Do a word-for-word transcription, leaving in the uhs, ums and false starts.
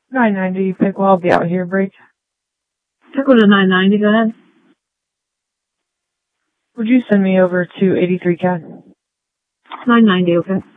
nine ninety, Pick. Well, I'll be out here, break. Pick with a nine ninety, go ahead. Would you send me over to eighty-three C A D? nine ninety, okay.